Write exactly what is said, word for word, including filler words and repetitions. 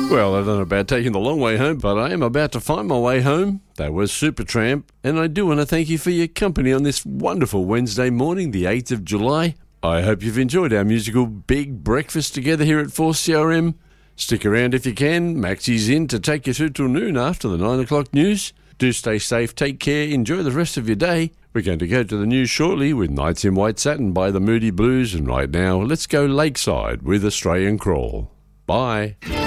Well, I don't know about taking the long way home, but I am about to find my way home. That was Supertramp, and I do want to thank you for your company on this wonderful Wednesday morning, the eighth of July. I hope you've enjoyed our musical big breakfast together here at four C R M. Stick around if you can. Maxie's in to take you through till noon after the nine o'clock news. Do stay safe, take care, enjoy the rest of your day. We're going to go to the news shortly with Nights in White Satin by the Moody Blues, and right now, let's go Lakeside with Australian Crawl. Bye.